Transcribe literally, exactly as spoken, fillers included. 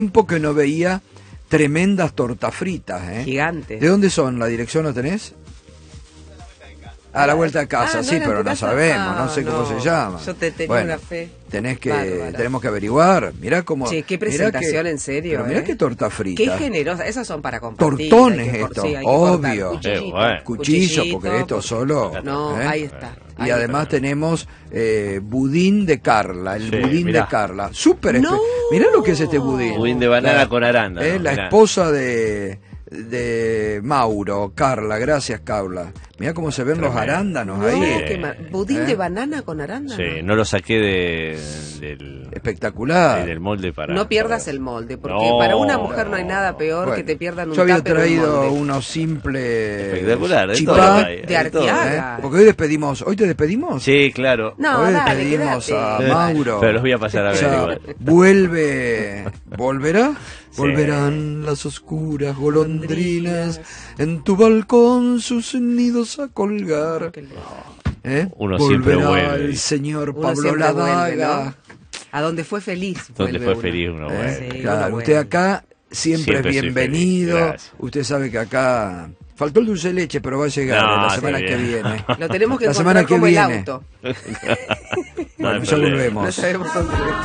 tiempo que no veía tremendas tortas fritas, ¿eh? Gigantes. ¿De dónde son? ¿La dirección la tenés? A la vuelta a casa, Ah, ¿no sí, era en pero tu no casa? sabemos, Ah, no sé cómo no. se llama. Yo te tenía Bueno, una fe. Tenés que, Bárbara. tenemos que averiguar. Mirá cómo. Che, qué mirá presentación, que- en serio. Pero mirá ¿eh? qué torta frita. Qué generosa. Esas son para compartir. Tortones hay que cor- esto, sí, hay que obvio. cortar. Cuchillito, Eh, bueno. Cuchillo, porque esto porque- solo. No, ¿eh? ahí está. Y ahí además está. tenemos eh, budín de Carla, el Sí, budín mirá. de Carla. Súper No. espe- Mirá lo que es este budín. Budín de banana La- con arándano, eh, la mirá. esposa de, de Mauro, Carla, gracias Carla. Mirá cómo se ven los Tremendo. arándanos No, ahí. qué ma- budín ¿Eh? de banana con arándano. Sí, no lo saqué de, del, Espectacular. sí, del molde para... No pierdas para- el molde, porque No, para una mujer no hay nada peor Bueno, que te pierdan un yo había tupper o un traído molde. unos simples Espectacular, de chipá, todo, de hay, de todo. Arteaga. ¿eh? Porque hoy despedimos, ¿hoy te despedimos? Sí, claro. No, Hoy dale, despedimos quédate. a Mauro. Pero los voy a pasar a O ver sea, igual. vuelve, volverá, Sí. volverán las oscuras golondrinas en tu balcón sus nidos a colgar. Qué lindo. ¿Eh? Uno siempre Volverá vuelve. el señor Uno Pablo siempre vuelve, Ladaga. ¿no? A donde fue feliz. Donde vuelve fue uno. feliz uno, ¿eh? bueno. Sí, Claro, uno usted vuelve. acá siempre, Siempre es soy bienvenido. feliz, gracias. Usted sabe que acá faltó el dulce de leche, pero va a llegar No, la está semana que bien. viene. Lo tenemos que La encontrar semana que como viene. el auto. No hay Bueno, ya problema. volvemos. No sabemos dónde.